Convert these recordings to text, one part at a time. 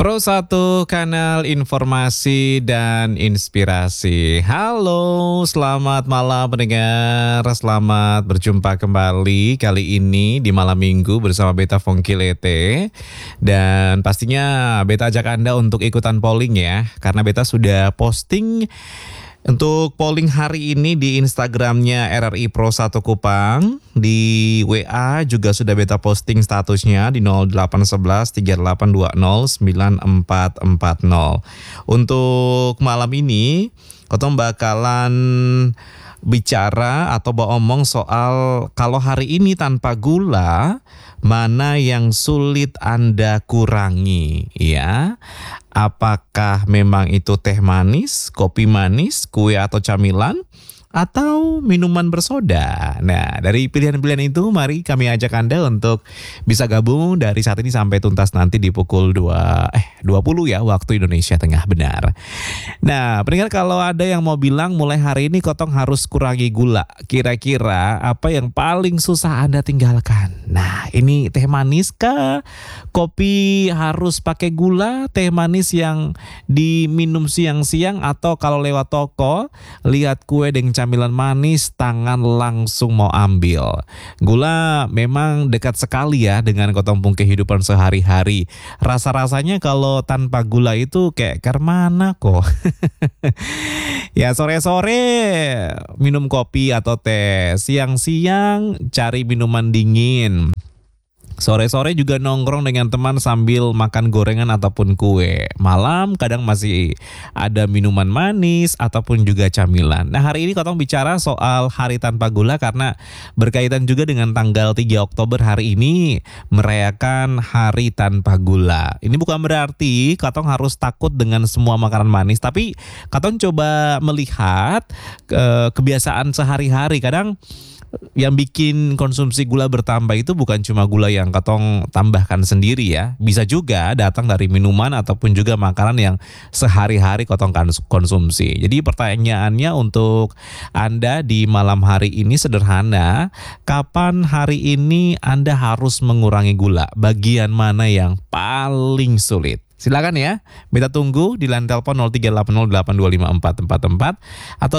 Pro 1 kanal informasi dan inspirasi. Halo, selamat malam pendengar. Selamat berjumpa kembali kali ini di malam minggu bersama Beta Fongkilete. Dan pastinya Beta ajak Anda untuk ikutan polling ya. Karena Beta sudah posting untuk polling hari ini di Instagramnya RRI Pro 1 Kupang. Di WA juga sudah Beta posting statusnya di 0811 3820 9440. Untuk malam ini Kotong bakalan bicara atau omong soal kalau hari ini tanpa gula, mana yang sulit Anda kurangi ya. Apakah memang itu teh manis, kopi manis, kue atau camilan, atau minuman bersoda? Nah, dari pilihan-pilihan itu mari kami ajak Anda untuk bisa gabung dari saat ini sampai tuntas nanti di pukul 20 ya waktu Indonesia Tengah, benar. Nah, pendengar, kalau ada yang mau bilang mulai hari ini Kotong harus kurangi gula, kira-kira apa yang paling susah Anda tinggalkan? Nah, ini teh manis kah? Kopi harus pakai gula, teh manis yang diminum siang-siang, atau kalau lewat toko lihat kue dengan camilan manis, tangan langsung mau ambil. Gula memang dekat sekali ya dengan Kotong pung kehidupan sehari-hari. Rasa-rasanya kalau tanpa gula itu kayak mana kok. Ya, sore-sore minum kopi atau teh, siang-siang cari minuman dingin. Sore-sore juga nongkrong dengan teman sambil makan gorengan ataupun kue. Malam kadang masih ada minuman manis ataupun juga camilan. Nah, hari ini Kotong bicara soal hari tanpa gula karena berkaitan juga dengan tanggal 3 Oktober hari ini merayakan hari tanpa gula. Ini bukan berarti Kotong harus takut dengan semua makanan manis, tapi Kotong coba melihat kebiasaan sehari-hari. Kadang yang bikin konsumsi gula bertambah itu bukan cuma gula yang Kotong tambahkan sendiri ya. Bisa juga datang dari minuman ataupun juga makanan yang sehari-hari Kotong konsumsi. Jadi pertanyaannya untuk Anda di malam hari ini sederhana. Kapan hari ini Anda harus mengurangi gula? Bagian mana yang paling sulit? Silakan ya, Beta tunggu di line telepon 0380825444 atau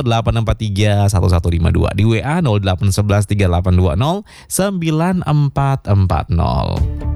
8431152 di WA 0811 3820 9440.